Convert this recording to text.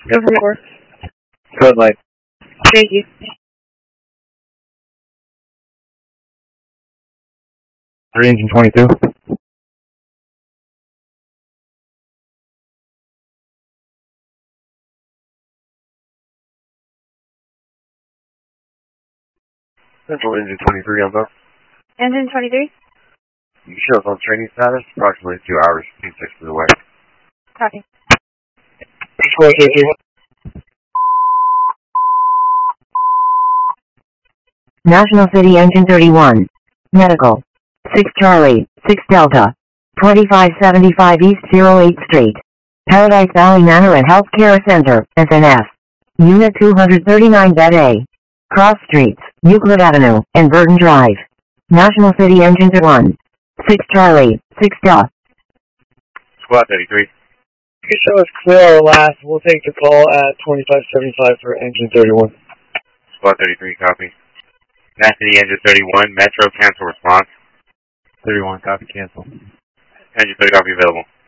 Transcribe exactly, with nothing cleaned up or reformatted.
Go for four. Red light. Thank you. Three engine twenty-two. Central engine twenty-three on both. Engine twenty-three. You show us on training status, approximately two hours, two six to the way. Copy. National City Engine thirty-one. Medical. six Charlie, six Delta. twenty-five seventy-five East oh eighth Street. Paradise Valley Manor and Healthcare Center, S N F. Unit two thirty-nine Bed A. Cross Streets, Euclid Avenue, and Burton Drive. National City Engine thirty-one. six Charlie, six Delta. Squad thirty-three. You can show us clear or last. We'll take the call at twenty-five seventy-five for engine thirty-one. Squad thirty-three, copy. National City engine thirty-one, Metro, cancel response. thirty-one, copy, cancel. Engine thirty, copy available.